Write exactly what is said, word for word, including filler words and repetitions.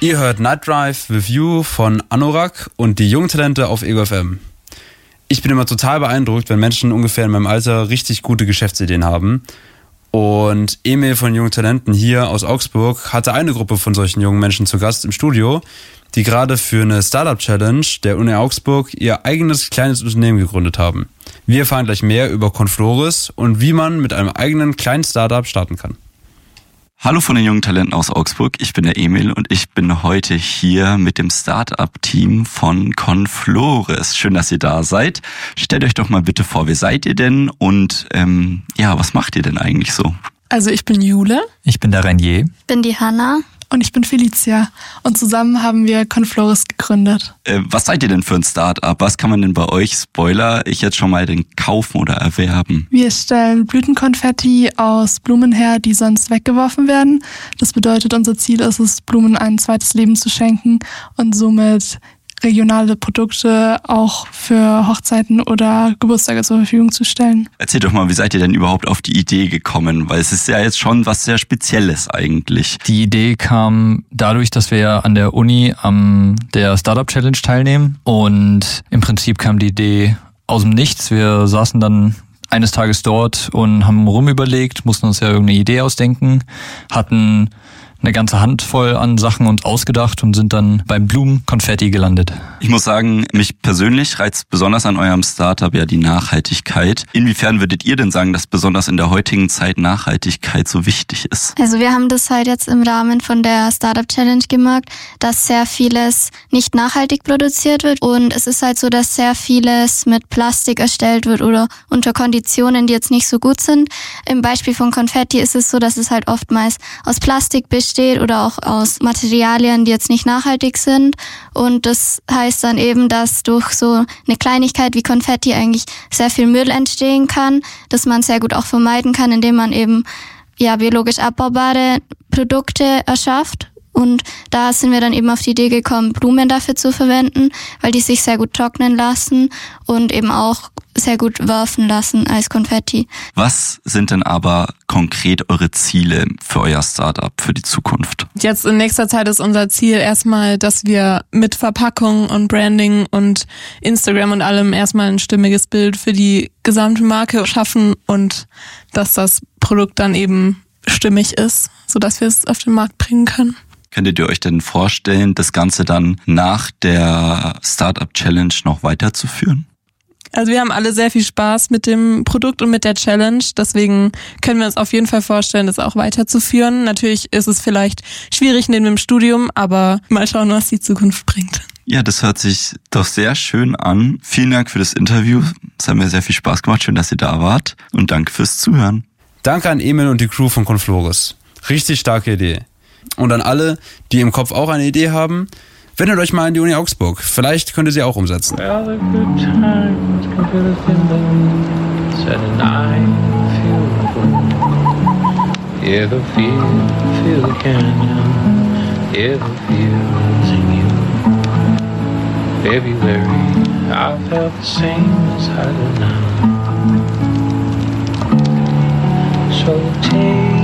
Ihr hört Night Drive with You von Anorak und die jungen Talente auf Ego F M. Ich bin immer total beeindruckt, wenn Menschen ungefähr in meinem Alter richtig gute Geschäftsideen haben. Und Emil von Jungen Talenten hier aus Augsburg hatte eine Gruppe von solchen jungen Menschen zu Gast im Studio, die gerade für eine Startup-Challenge der Uni Augsburg ihr eigenes kleines Unternehmen gegründet haben. Wir erfahren gleich mehr über Conflores und wie man mit einem eigenen kleinen Startup starten kann. Hallo von den jungen Talenten aus Augsburg, ich bin der Emil und ich bin heute hier mit dem Startup-Team von Conflores. Schön, dass ihr da seid. Stellt euch doch mal bitte vor, wer seid ihr denn und ähm, ja, was macht ihr denn eigentlich so? Also ich bin Jule. Ich bin der Renier. Ich bin die Hanna. Und ich bin Felicia. Und zusammen haben wir Conflores gegründet. Äh, was seid ihr denn für ein Startup? Was kann man denn bei euch, Spoiler, ich jetzt schon mal denn kaufen oder erwerben? Wir stellen Blütenkonfetti aus Blumen her, die sonst weggeworfen werden. Das bedeutet, unser Ziel ist es, Blumen ein zweites Leben zu schenken und somit regionale Produkte auch für Hochzeiten oder Geburtstage zur Verfügung zu stellen. Erzählt doch mal, wie seid ihr denn überhaupt auf die Idee gekommen? Weil es ist ja jetzt schon was sehr Spezielles eigentlich. Die Idee kam dadurch, dass wir an der Uni am der Startup Challenge teilnehmen und im Prinzip kam die Idee aus dem Nichts. Wir saßen dann eines Tages dort und haben rumüberlegt, mussten uns ja irgendeine Idee ausdenken, hatten eine ganze Handvoll an Sachen uns ausgedacht und sind dann beim Blumenkonfetti gelandet. Ich muss sagen, mich persönlich reizt besonders an eurem Startup ja die Nachhaltigkeit. Inwiefern würdet ihr denn sagen, dass besonders in der heutigen Zeit Nachhaltigkeit so wichtig ist? Also wir haben das halt jetzt im Rahmen von der Startup Challenge gemerkt, dass sehr vieles nicht nachhaltig produziert wird und es ist halt so, dass sehr vieles mit Plastik erstellt wird oder unter Konditionen, die jetzt nicht so gut sind. Im Beispiel von Konfetti ist es so, dass es halt oftmals aus Plastik besteht oder auch aus Materialien, die jetzt nicht nachhaltig sind. Und das heißt dann eben, dass durch so eine Kleinigkeit wie Konfetti eigentlich sehr viel Müll entstehen kann, dass man sehr gut auch vermeiden kann, indem man eben ja biologisch abbaubare Produkte erschafft. Und da sind wir dann eben auf die Idee gekommen, Blumen dafür zu verwenden, weil die sich sehr gut trocknen lassen und eben auch sehr gut werfen lassen als Konfetti. Was sind denn aber konkret eure Ziele für euer Startup für die Zukunft? Jetzt in nächster Zeit ist unser Ziel erstmal, dass wir mit Verpackung und Branding und Instagram und allem erstmal ein stimmiges Bild für die gesamte Marke schaffen und dass das Produkt dann eben stimmig ist, sodass wir es auf den Markt bringen können. Könntet ihr euch denn vorstellen, das Ganze dann nach der Startup Challenge noch weiterzuführen? Also wir haben alle sehr viel Spaß mit dem Produkt und mit der Challenge, deswegen können wir uns auf jeden Fall vorstellen, das auch weiterzuführen. Natürlich ist es vielleicht schwierig neben dem Studium, aber mal schauen, was die Zukunft bringt. Ja, das hört sich doch sehr schön an. Vielen Dank für das Interview. Es hat mir sehr viel Spaß gemacht. Schön, dass ihr da wart und danke fürs Zuhören. Danke an Emil und die Crew von Conflores. Richtig starke Idee. Und an alle, die im Kopf auch eine Idee haben, wendet euch mal an die Uni Augsburg. Vielleicht könnt ihr sie auch umsetzen. Well, the good times can fill us in the sad and I feel the gloom. Yeah, the fear, feel the canyon. Yeah, the feel's in you. February, I felt the same as I do now. So take